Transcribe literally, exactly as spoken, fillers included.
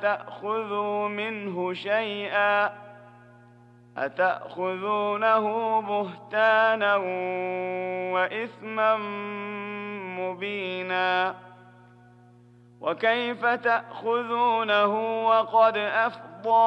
تأخذوا منه شيئا أتأخذونه بهتانا وإثما مبينا وكيف تأخذونه وقد أفضى